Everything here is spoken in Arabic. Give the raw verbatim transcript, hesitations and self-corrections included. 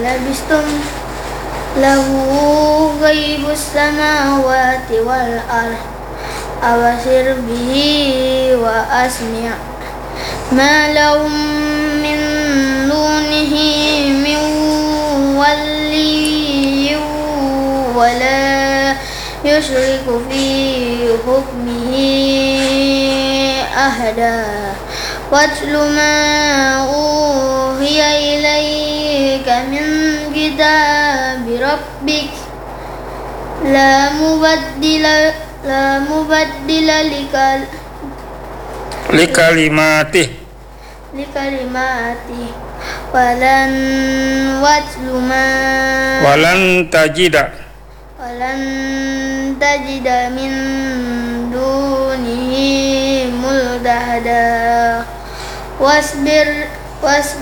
ولبستم له غيب السماوات والأرض أبصر به وأسمع ما لهم من دونه من ولي ولا يشرك في حكمه أحدا واتل ما أوحي إليك من كتاب ربك لا مبدل لا مبدل لكل لكلماته لكلماته ولن واتل ما ولن تجد ولن تجد من دونه ملتحدا واصبر واصبر